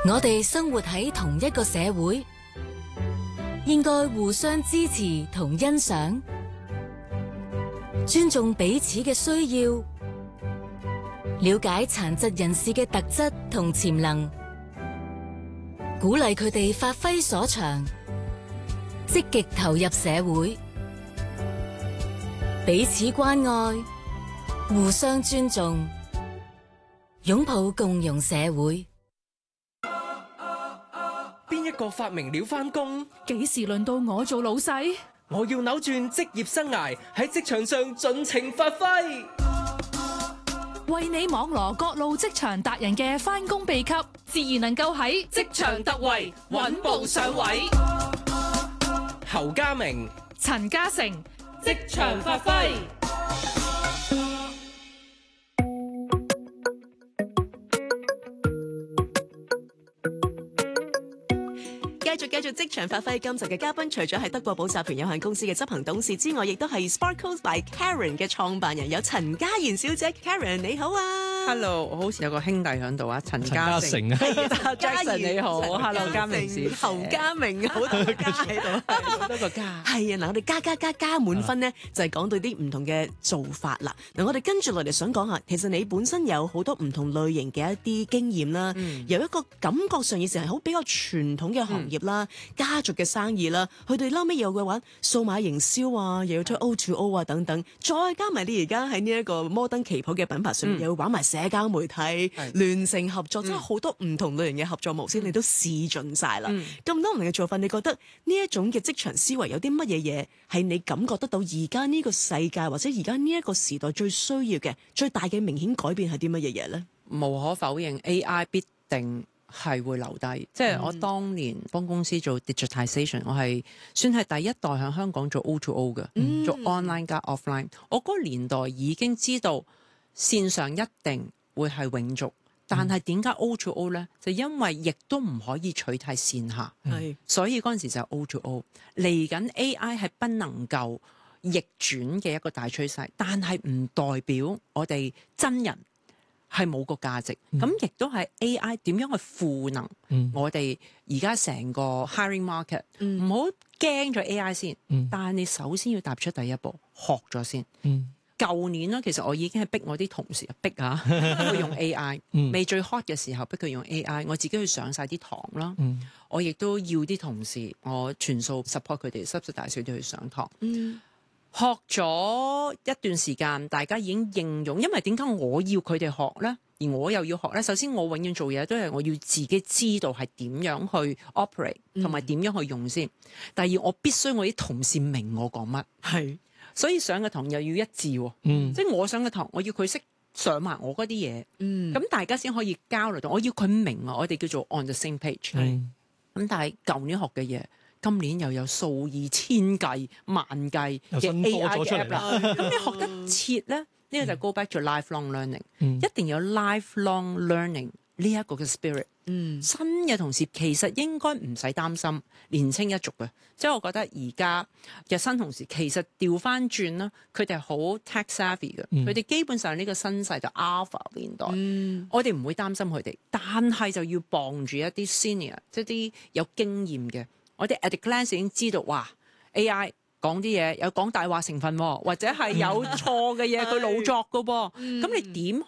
我哋生活喺同一個社會，應該互相支持同欣賞，尊重彼此嘅需要，了解殘疾人士嘅特質同潛能，鼓勵佢哋發揮所長，積極投入社會，彼此關愛，互相尊重，擁抱共融社會。 邊一個發明了返工？ 幾時輪到我做老細？ 我要扭轉職業生涯，喺職場上盡情發揮。 為你網羅各路職場達人嘅返工秘笈，自然能夠喺職場突圍，穩步上位。 侯家明、 陳嘉誠， 職場發揮。 繼續職場發揮，今集嘅嘉賓除咗係德國寶集團有限公司嘅執行董事之外，亦都係 Sparkles by Karen 嘅創辦人，有陳嘉賢小姐。Karen 你好啊 ，Hello， 我好似有個兄弟喺度啊，陳嘉誠啊 ，Jackson 你好 ，Hello 嘉明士， 侯家明好多個家喺度， 好多個家。 係啊，嗱我哋加滿分呢，就係講到啲唔同嘅做法啦。嗱我哋跟住落嚟想講下，其實你本身有好多唔同類型嘅一啲經驗啦，由一個感覺上以前係好比較傳統嘅行業啦。家族嘅生意啦，佢哋後尾有嘅話數碼營銷啊，又要推 O2O 啊等等，再加埋你而家喺呢一個摩登旗袍嘅品牌上面，又要玩埋社交媒體、聯成合作，真係好多唔同類型嘅合作模式，你都試盡晒啦。咁多唔同嘅做法，你覺得呢一種嘅職場思維有啲乜嘢嘢係你感覺得到而家呢個世界或者而家呢一個時代最需要嘅最大嘅明顯改變係啲乜嘢嘢咧？ 無可否認 AI 必定係會留低，即係我當年幫公司做 digitization， 我係算係第一代喺香港做 O2O 嘅，做 online 加 offline。我嗰個年代已經知道線上一定會係永續，但係點解 O2O 呢？就因為亦都唔可以取替線下，所以嗰陣時就 O2O。嚟緊 AI 係不能夠逆轉嘅一個大趨勢，但係唔代表我哋真人係冇個價值，咁亦都係 AI 點樣去賦能我哋而家成個 hiring market，唔好驚咗 AI 先，但係你首先要踏出第一步，學咗先。舊年啦，其實我已經係逼我啲同事逼去用 AI，未最 hot 嘅時候逼佢用 AI，我自己去上晒啲堂啦，我亦都要啲同事，我全數 support 佢哋，濕濕大小都去上堂。學咗一段時間，大家已經應用，因為點解我要佢哋學呢？而我又要學呢？首先，我永遠做嘢都係我要自己知道係點樣去 operate，同埋點樣去用先。第二，我必須我啲同事明我講乜，係，所以上嘅堂又要一致喎。即係我上嘅堂，我要佢識上埋我嗰啲嘢，咁大家先可以交流到。我要佢明啊，我哋叫做 on the same page。咁但係舊年學嘅嘢，今年又有數以千計、萬計嘅 AI 嘅 app 啦，咁你學得切咧？呢個就 go back to lifelong learning，一定有 lifelong learning 呢一個嘅 spirit。新嘅同事其實應該唔使擔心年青一族嘅，即係我覺得而家嘅新同事其實調翻轉啦，佢哋好 tech savvy 嘅，佢哋基本上呢個新世代 alpha 年代，我哋唔會擔心佢哋，但係就要傍住一啲 senior， 即係啲有經驗嘅。我哋 at the glance 已經知道，哇 AI 講啲嘢有講大話成分，或者係有錯嘅嘢佢老作㗎噃。咁你點